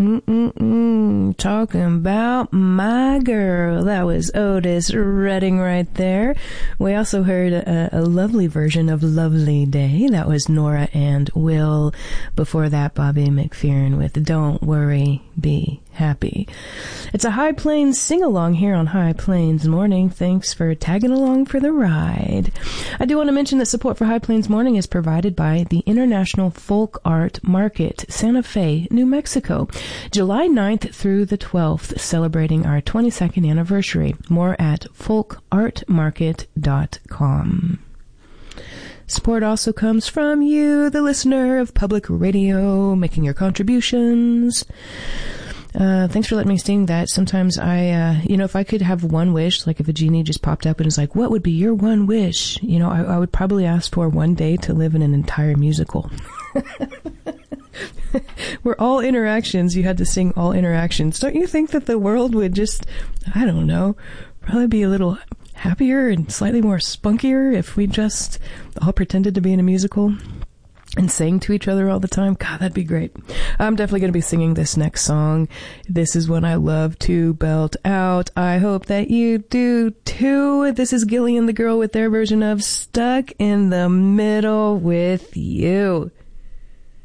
Talking about my girl. That was Otis Redding right there. We also heard a lovely version of Lovely Day. That was Nora and Will. Before that, Bobby McFerrin with Don't Worry, Be Happy. It's a High Plains sing-along here on High Plains Morning. Thanks for tagging along for the ride. I do want to mention that support for High Plains Morning is provided by the International Folk Art Market, Santa Fe, New Mexico, July 9th through the 12th, celebrating our 22nd anniversary. More at folkartmarket.com. Support also comes from you, the listener of public radio, making your contributions. Thanks for letting me sing that. Sometimes if I could have one wish, like if a genie just popped up and was like, what would be your one wish? I would probably ask for one day to live in an entire musical. Where all interactions, you had to sing all interactions. Don't you think that the world would just, I don't know, probably be a little happier and slightly more spunkier if we just all pretended to be in a musical and sang to each other all the time? God, that'd be great. I'm definitely going to be singing this next song. This is one I love to belt out. I hope that you do too. This is Gillian the Girl with their version of Stuck in the Middle with You.